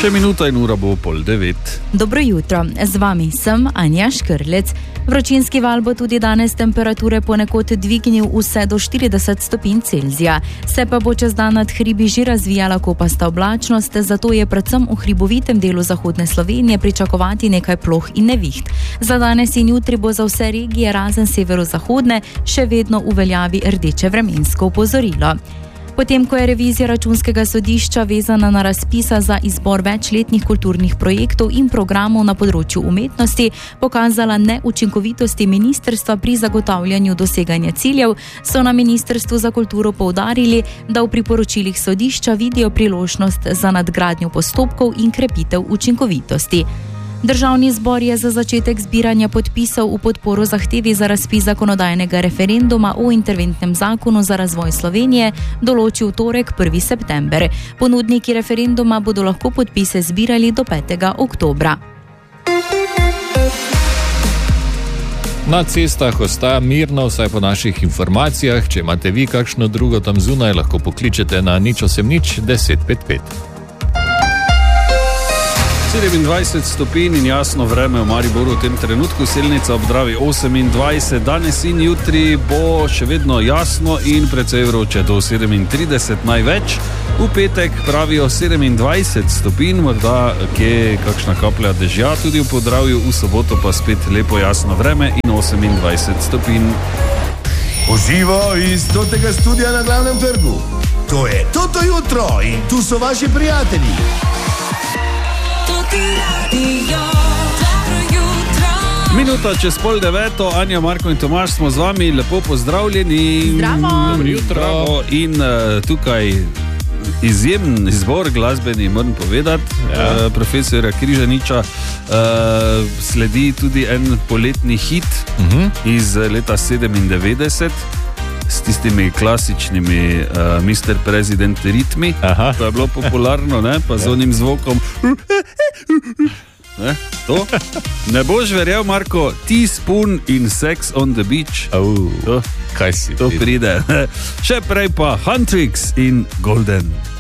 Še minuta in ura bo 8:30. Dobro jutro, z vami sem Anja Škrlec. Vročinski val bo tudi danes temperature ponekod dvignil vse do 40 stopinj Celzija. Se pa bo čez dan nad hribi že razvijala kopasta oblačnost, zato je predvsem v hribovitem delu zahodne Slovenije pričakovati nekaj ploh in neviht. Za danes in jutri bo za vse regije razen severozahodne še vedno v veljavi rdeče vremensko opozorilo. Potem, ko je revizija Računskega sodišča vezana na razpisa za izbor večletnih kulturnih projektov in programov na področju umetnosti pokazala neučinkovitosti ministrstva pri zagotavljanju doseganja ciljev, so na Ministrstvu za kulturo poudarili, da v priporočilih sodišča vidijo priložnost za nadgradnjo postopkov in krepitev učinkovitosti. Državni zbor je za začetek zbiranja podpisov v podporo zahtevi za razpis zakonodajnega referenduma o interventnem zakonu za razvoj Slovenije določil torek 1. september. Ponudniki referenduma bodo lahko podpise zbirali do 5. oktobra. Na cestah ostaja mirno, vsaj po naših informacijah. Če imate vi kakšno drugo tam zunaj, lahko pokličete na 080 1055. 27 stopinj in jasno vreme v Mariboru v tem trenutku, Selnica ob Dravi 28, danes in jutri bo še vedno jasno in precej vroče do 37 največ. V petek pravijo 27 stopinj, morda kje kakšna kaplja dežja, tudi v Podravju, v soboto pa spet lepo jasno vreme in 28 stopinj. Uživo iz totega studia na Glavnem trgu. To je Toto jutro in tu so vaši prijatelji. Minuta čez 8:30, Anja, Marko in Tomaž smo z vami, lepo pozdravljeni. Zdravo. Dobro jutro. In tukaj izjemen izbor glasbeni, moram povedati, profesorja Križaniča. Sledi tudi en poletni hit iz leta 97. S tistimi klasičnimi Mr. President ritmi. Aha. To je bilo popularno, ne? Pa z onim zvokom. Ne? To? Ne boš verjel, Marko, Teaspoon in Sex on the Beach. Kaj si? To pride. Še prej pa Huntrix in Golden.